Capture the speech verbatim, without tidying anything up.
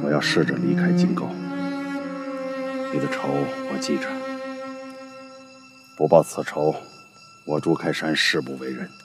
我要试着离开京沟。你的仇我记着，不报此仇，我朱开山誓不为人。